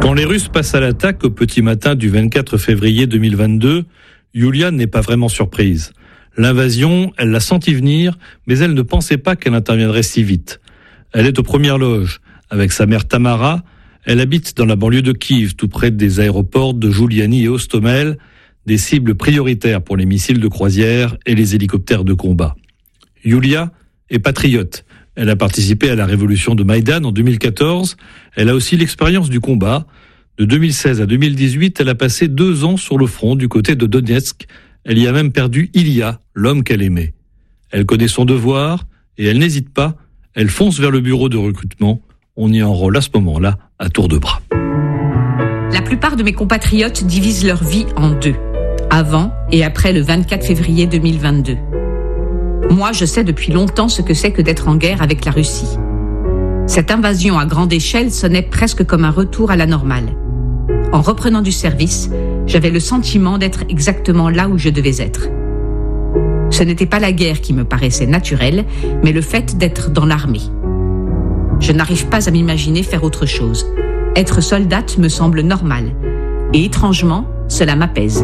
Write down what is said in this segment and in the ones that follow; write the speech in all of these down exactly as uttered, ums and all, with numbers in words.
Quand les Russes passent à l'attaque au petit matin du vingt-quatre février deux mille vingt-deux, Yulia n'est pas vraiment surprise. L'invasion, elle l'a senti venir, mais elle ne pensait pas qu'elle interviendrait si vite. Elle est aux premières loges. Avec sa mère Tamara, elle habite dans la banlieue de Kiev, tout près des aéroports de Juliani et Hostomel, des cibles prioritaires pour les missiles de croisière et les hélicoptères de combat. Yulia est patriote. Elle a participé à la révolution de Maïdan en deux mille quatorze. Elle a aussi l'expérience du combat. De deux mille seize à deux mille dix-huit, elle a passé deux ans sur le front du côté de Donetsk. Elle y a même perdu Ilya, l'homme qu'elle aimait. Elle connaît son devoir et elle n'hésite pas. Elle fonce vers le bureau de recrutement. On y enrôle à ce moment-là à tour de bras. La plupart de mes compatriotes divisent leur vie en deux, avant et après le vingt-quatre février deux mille vingt-deux. Moi, je sais depuis longtemps ce que c'est que d'être en guerre avec la Russie. Cette invasion à grande échelle sonnait presque comme un retour à la normale. En reprenant du service, j'avais le sentiment d'être exactement là où je devais être. Ce n'était pas la guerre qui me paraissait naturelle, mais le fait d'être dans l'armée. Je n'arrive pas à m'imaginer faire autre chose. Être soldate me semble normal. Et étrangement, cela m'apaise.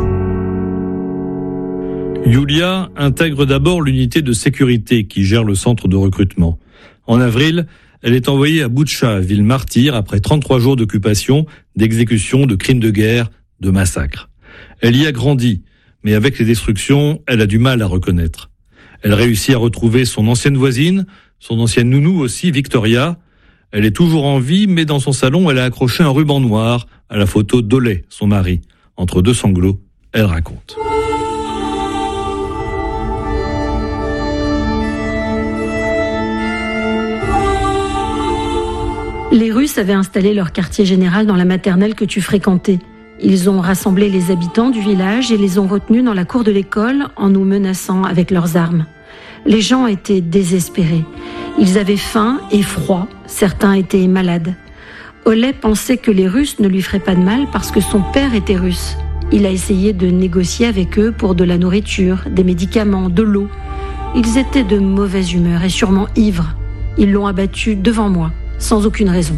Yulia intègre d'abord l'unité de sécurité qui gère le centre de recrutement. En avril, elle est envoyée à Boutcha, ville martyre, après trente-trois jours d'occupation, d'exécution, de crimes de guerre, de massacres. Elle y a grandi, mais avec les destructions, elle a du mal à reconnaître. Elle réussit à retrouver son ancienne voisine, son ancienne nounou aussi, Victoria. Elle est toujours en vie, mais dans son salon, elle a accroché un ruban noir à la photo d'Oleh, son mari. Entre deux sanglots, elle raconte. Les Russes avaient installé leur quartier général dans la maternelle que tu fréquentais. Ils ont rassemblé les habitants du village et les ont retenus dans la cour de l'école en nous menaçant avec leurs armes. Les gens étaient désespérés. Ils avaient faim et froid. Certains étaient malades. Oleh pensait que les Russes ne lui feraient pas de mal parce que son père était russe. Il a essayé de négocier avec eux pour de la nourriture, des médicaments, de l'eau. Ils étaient de mauvaise humeur et sûrement ivres. Ils l'ont abattu devant moi, sans aucune raison.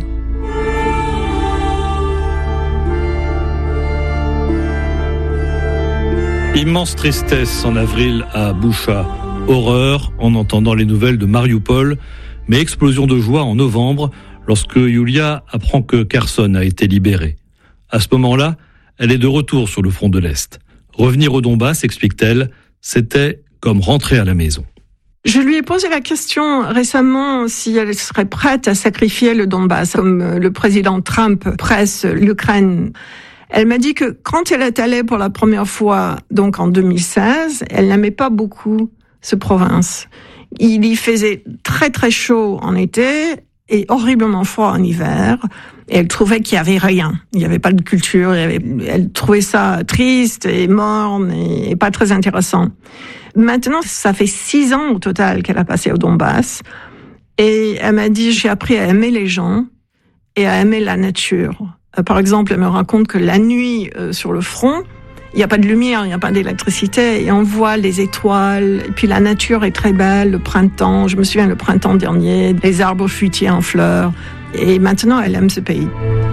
Immense tristesse en avril à Boutcha. Horreur en entendant les nouvelles de Mariupol, mais explosion de joie en novembre lorsque Yulia apprend que Kherson a été libéré. À ce moment-là, elle est de retour sur le front de l'Est. Revenir au Donbass, explique-t-elle, c'était comme rentrer à la maison. Je lui ai posé la question récemment si elle serait prête à sacrifier le Donbass, comme le président Trump presse l'Ukraine. Elle m'a dit que quand elle est allée pour la première fois, donc en deux mille seize, elle n'aimait pas beaucoup cette province. Il y faisait très très chaud en été et horriblement froid en hiver. Et elle trouvait qu'il y avait rien. Il n'y avait pas de culture. Il y avait... Elle trouvait ça triste et morne et pas très intéressant. Maintenant, ça fait six ans au total qu'elle a passé au Donbass. Et elle m'a dit, j'ai appris à aimer les gens et à aimer la nature. Par exemple, elle me raconte que la nuit, euh, sur le front, il n'y a pas de lumière, il n'y a pas d'électricité, et on voit les étoiles, et puis la nature est très belle, le printemps, je me souviens le printemps dernier, les arbres fruitiers en fleurs, et maintenant elle aime ce pays.